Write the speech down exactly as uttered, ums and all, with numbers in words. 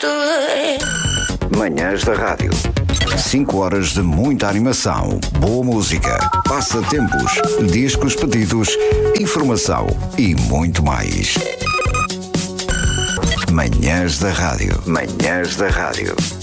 Manhãs da Rádio. cinco horas de muita animação, boa música, passatempos, discos pedidos, informação e muito mais. Manhãs da Rádio. Manhãs da Rádio.